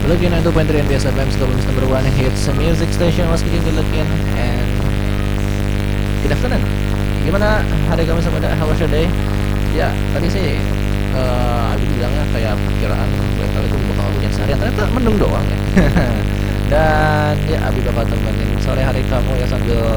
Looking at 2.3 NBS FM, Sukabumi number one hits music station was kicking looking and good afternoon. Gimana hari kamu semuanya? How was your day? Ya, tadi sih Abi bilangnya kayak perkiraan gue kali itu bakal hujan seharian, ternyata mendung doang ya. Dan ya Abi bakal temenin sore hari kamu ya sambil